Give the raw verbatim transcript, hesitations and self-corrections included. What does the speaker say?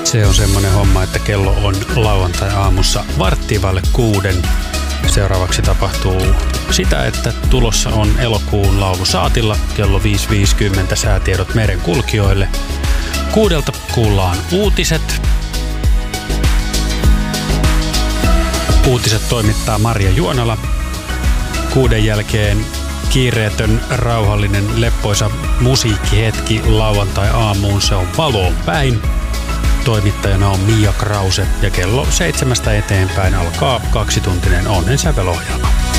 Se on semmonen homma, että kello on lauantai-aamussa varttivalle kuuden. Seuraavaksi tapahtuu sitä, että tulossa on elokuun laulu saatilla kello viisi viisikymmentä säätiedot merenkulkijoille. Kuudelta kuullaan uutiset. Uutiset toimittaa Marja Juonala. Kuuden jälkeen kiireetön, rauhallinen, leppoisa musiikkihetki lauantai-aamuun. Se on Valoon päin. Toimittajana on Mia Krause ja kello seitsemästä eteenpäin alkaa kaksituntinen onnensävelohjelma.